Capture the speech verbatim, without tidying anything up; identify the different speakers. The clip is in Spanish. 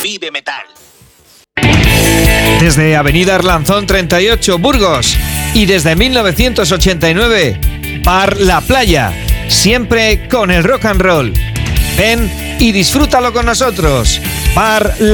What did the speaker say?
Speaker 1: Vive Metal.
Speaker 2: Desde Avenida Arlanzón treinta y ocho, Burgos. Y desde mil novecientos ochenta y nueve, Bar La Playa. Siempre con el rock and roll. Ven y disfrútalo con nosotros. Bar La